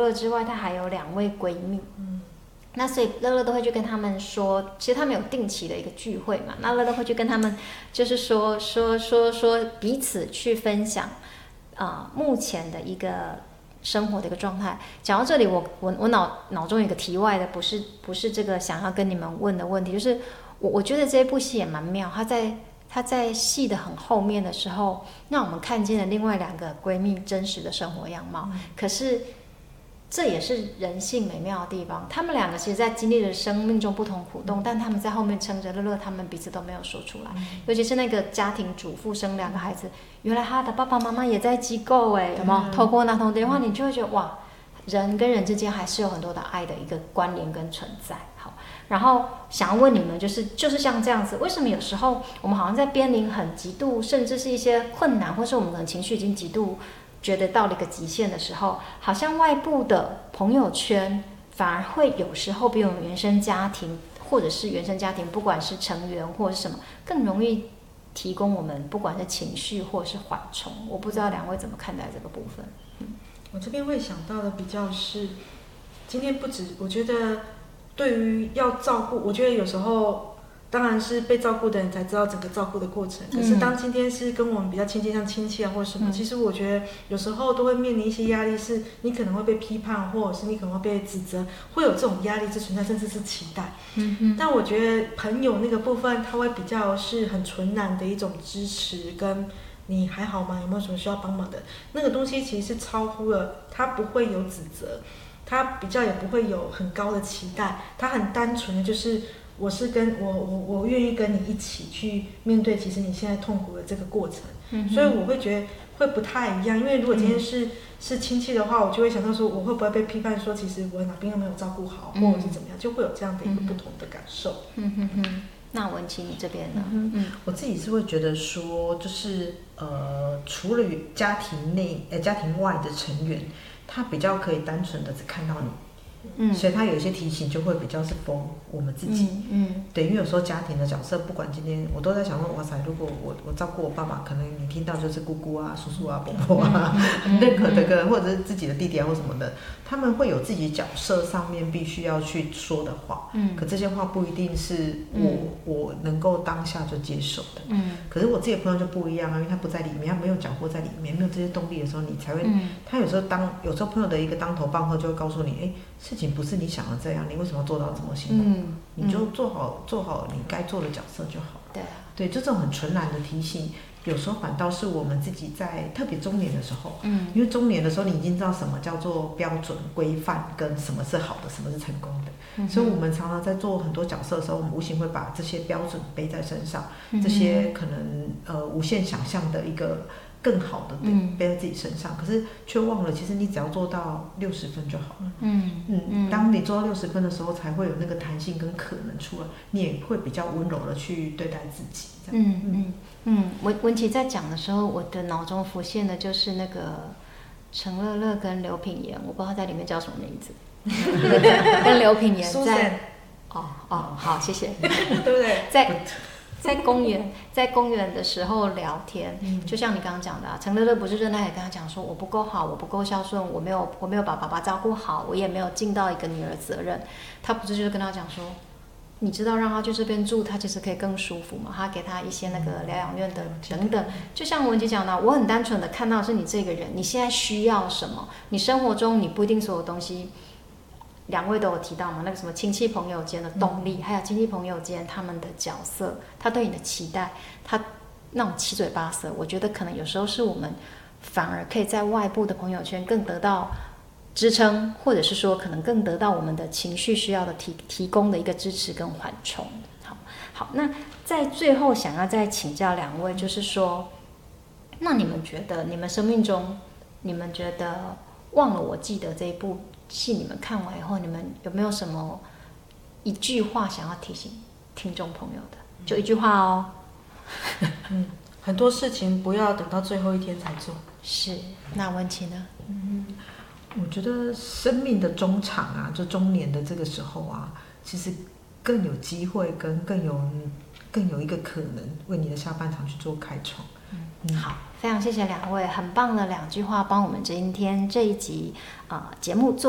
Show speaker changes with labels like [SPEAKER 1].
[SPEAKER 1] 乐之外，她还有2位闺蜜。那所以乐乐都会去跟他们说，其实他们有定期的一个聚会嘛，那乐乐会去跟他们就是说彼此去分享目前的一个生活的一个状态。讲到这里，我脑中有一个题外的，不是这个想要跟你们问的问题，就是我觉得这部戏也蛮妙，她在戏的很后面的时候，让我们看见了另外2个闺蜜真实的生活样貌。可是这也是人性美妙的地方，她们2个其实在经历了生命中不同苦痛，但她们在后面撑着乐乐，她们彼此都没有说出来。尤其是那个家庭主妇生2个孩子，原来她的爸爸妈妈也在机构有没有？透过那通电话，你就会觉得哇，人跟人之间还是有很多的爱的一个关联跟存在。好，然后想要问你们，就是像这样子，为什么有时候我们好像在边临很极度，甚至是一些困难，或是我们可能情绪已经极度觉得到了一个极限的时候，好像外部的朋友圈反而会有时候比我们原生家庭，或者是原生家庭不管是成员或者是什么，更容易提供我们不管是情绪或者是缓冲。我不知道2位怎么看待这个部分。
[SPEAKER 2] 我这边会想到的比较是，今天不止，我觉得对于要照顾，我觉得有时候当然是被照顾的人才知道整个照顾的过程。可是当今天是跟我们比较亲近，像亲戚啊或什么，其实我觉得有时候都会面临一些压力，是你可能会被批判，或者是你可能会被指责，会有这种压力之存在，甚至是期待。但我觉得朋友那个部分，他会比较是很纯然的一种支持，跟你还好吗？有没有什么需要帮忙的？那个东西其实是超乎了，他不会有指责，他比较也不会有很高的期待，他很单纯的就是我是跟我愿意跟你一起去面对，其实你现在痛苦的这个过程。所以我会觉得会不太一样，因为如果今天是亲戚的话，我就会想到说，我会不会被批判说，其实我哪边都没有照顾好，或者是怎么样，就会有这样的一个不同的感受。
[SPEAKER 1] 那文琪你这边呢？
[SPEAKER 3] 我自己是会觉得说，就是除了家庭内家庭外的成员，他比较可以单纯的只看到你，所以他有一些提醒就会比较是for我们自己。对，因为有时候家庭的角色，不管今天我都在想说，哇塞，如果我照顾我爸爸，可能你听到就是姑姑啊、叔叔啊、伯伯啊，任何的个或者是自己的弟弟啊或什么的，他们会有自己角色上面必须要去说的话。可这些话不一定是我能够当下就接受的。可是我自己的朋友就不一样啊，因为他不在里面，他没有缴获在里面，没有这些动力的时候，你才会。他有时候朋友的一个当头棒喝，就会告诉你，事情不是你想的这样，你为什么要做到这么辛苦？你就做好你该做的角色就好了。对，就这种很纯然的提醒，有时候反倒是我们自己在特别中年的时候，因为中年的时候你已经知道什么叫做标准规范，跟什么是好的，什么是成功的。所以我们常常在做很多角色的时候，我们无形会把这些标准背在身上，这些可能无限想象的一个更好的背在自己身上，可是却忘了，其实你只要做到60分就好了。当你做到60分的时候，才会有那个弹性跟可能出来，你也会比较温柔的去对待自己。
[SPEAKER 1] 文琪在讲的时候，我的脑中浮现的就是那个陈乐乐跟刘品言，我不知道在里面叫什么名字，跟刘品言在好，谢谢，
[SPEAKER 2] 对不对？
[SPEAKER 1] 在公园的时候聊天，就像你刚刚讲的陈乐乐不是热奈也跟他讲说，我不够好，我不够孝顺，我没有把爸爸照顾好，我也没有尽到一个女儿责任。他不是就是跟他讲说，你知道让他去这边住，他其实可以更舒服嘛？他给他一些那个疗养院的等等，就像文琪讲的，我很单纯的看到是你这个人，你现在需要什么？你生活中你不一定所有东西。2位都有提到嘛，那个什么亲戚朋友间的动力，还有亲戚朋友间他们的角色，他对你的期待，他那种七嘴八舌，我觉得可能有时候是我们反而可以在外部的朋友圈更得到支撑，或者是说可能更得到我们的情绪需要的提供的一个支持跟缓冲。好，那在最后想要再请教2位，就是说，那你们觉得你们生命中，你们觉得忘了我记得这一部戏你们看完以后，你们有没有什么一句话想要提醒听众朋友的？就一句话哦。
[SPEAKER 2] 很多事情不要等到最后一天才做。
[SPEAKER 1] 是，那文琪呢？
[SPEAKER 3] 我觉得生命的中场啊，就中年的这个时候啊，其实更有机会，跟更有一个可能为你的下半场去做开创。
[SPEAKER 1] 好，非常谢谢2位，很棒的2句话，帮我们今天这一集节目做。